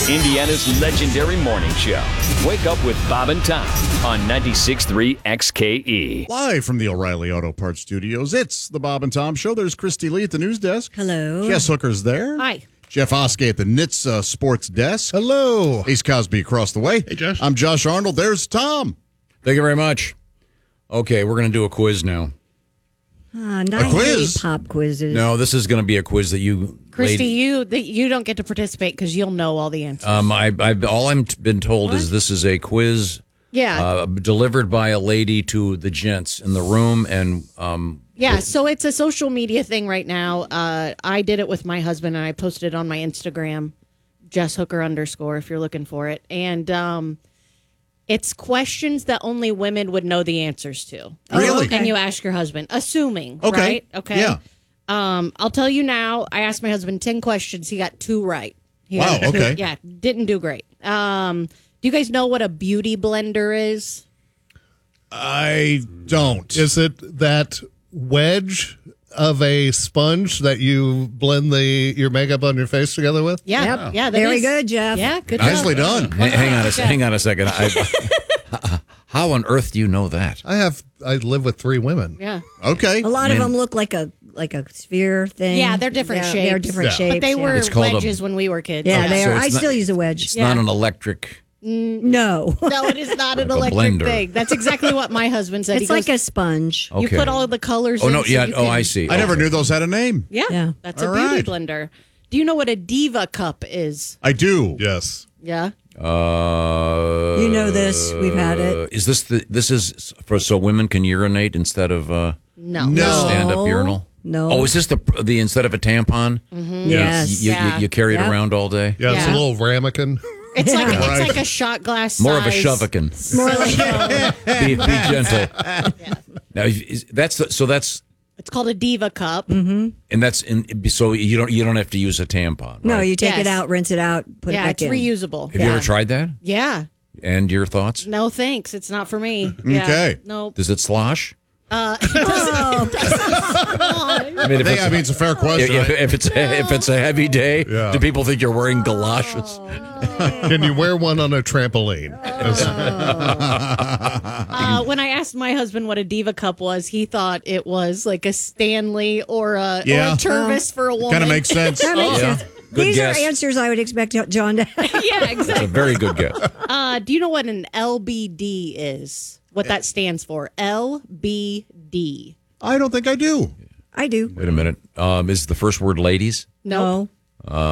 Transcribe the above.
Indiana's legendary morning show. Wake up with Bob and Tom on 96.3 XKE. Live from the O'Reilly Auto Parts Studios, it's the Bob and Tom Show. There's Christy Lee at the news desk. Hello. Jess Hooker's there. Hi. Jeff Oskey at the NHTSA Sports Desk. Hello. Ace Cosby across the way. Hey, Josh. I'm Josh Arnold. There's Tom. Thank you very much. Okay, we're going to do a quiz now. Not A quiz? pop quizzes. No, this is going to be a quiz that you, Christy, lady- you don't get to participate because you'll know all the answers. all I've been told is this is a quiz delivered by a lady to the gents in the room, and so it's a social media thing right now. I did it with my husband, and I posted it on my Instagram, @JessHooker_, if you're looking for it. And it's questions that only women would know the answers to. Really? And you ask your husband, assuming, Okay. right? Okay. Yeah. I'll tell you now, I asked my husband 10 questions. He got 2 right. Wow, okay. Yeah, didn't do great. Do you guys know what a beauty blender is? I don't. Is it that wedge of a sponge that you blend your makeup on your face together with? Yeah. Yep. Yeah. that Very is- good, Jeff. Yeah, good Nicely job. done. hang on a second. How on earth do you know that? I live with 3 women. Yeah. Okay. A lot of them look like a sphere thing. Yeah, they're different They're shapes. different Yeah. shapes. But they were It's called a- wedges when we were kids. Yeah, they So are. it's I not- still use a wedge. It's not an electric. No. No, it is not an Like a electric blender. thing. That's exactly what my husband said. It's like a sponge. You Okay. put all of the colors Oh in. no! so Yeah. you Oh, can- I see. I never Okay. knew those had a name. Yeah. Yeah. That's All a beauty right. blender. Do you know what a diva cup is? I do. Yes. Yeah. You know this. We've had it. Is this is for so women can urinate instead of No. No. stand-up urinal? No. Oh, is this the instead of a tampon? Yes. You carry it Yeah. around all day? Yeah, it's a Yeah. little ramekin. It's like Right. it's like a shot glass. More of a size. shovekin. More like Be gentle. Now, that's It's called a diva cup. and that's so you don't have to use a tampon. no, right? you take Yes. it out, rinse it out, put it Yeah, back it's in. reusable. Have you ever tried that? Yeah. And your thoughts? No, thanks. It's not for me. Okay. No. Does it slosh? Oh, I mean, I mean, it's a fair question. if it's a heavy day, Yeah. do people think you're wearing galoshes? Can you wear one on a trampoline? When I asked my husband what a diva cup was, he thought it was like a Stanley or a Tervis for a woman. Kind of makes sense. that makes Yeah. sense. Good These guess. are answers I would expect John to have. Yeah, exactly. A very good guess. Do you know what an LBD is? What that stands for? LBD. I don't think I do. I do. Wait a minute. Is the first word ladies? No.